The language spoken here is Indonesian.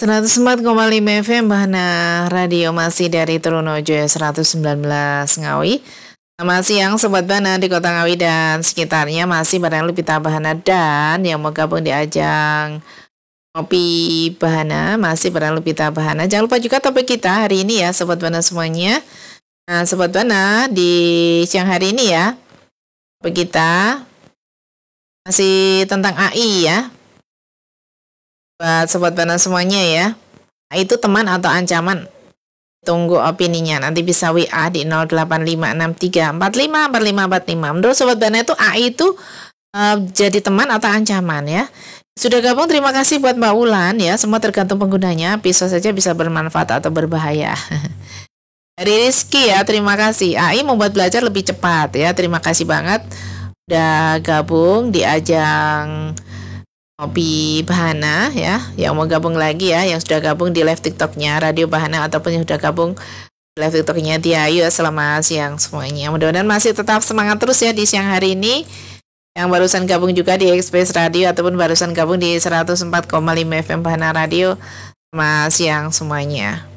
104,5 FM Bahana Radio masih dari Trunojo 119 Ngawi. Selamat siang Sobat Bahana di Kota Ngawi dan sekitarnya, masih barang Lupita Bahana dan yang mau gabung di ajang Kopi Bahana, masih barang Lupita Bahana. Jangan lupa juga topik kita hari ini ya Sobat Bahana semuanya. Nah Sobat Bahana, di siang hari ini ya, topik kita masih tentang AI ya. Buat Sobat Bahana semuanya ya, itu teman atau ancaman? Tunggu opininya, nanti bisa WA di 085634545445. Menurut Sobat Bahana itu AI itu jadi teman atau ancaman ya? Sudah gabung, terima kasih buat Mbak Ulan ya. Semua tergantung penggunanya, pisau saja bisa bermanfaat atau berbahaya. Dari Rizky ya, terima kasih. AI membuat belajar lebih cepat ya, terima kasih banget udah gabung di ajang Kopi Bahana ya, yang mau gabung lagi ya, yang sudah gabung di live TikToknya Radio Bahana ataupun yang sudah gabung di live TikToknya Diayu. Selamat siang semuanya. Mudah-mudahan masih tetap semangat terus ya di siang hari ini. Yang barusan gabung juga di Express Radio ataupun barusan gabung di 104,5 FM Bahana Radio. Selamat siang semuanya.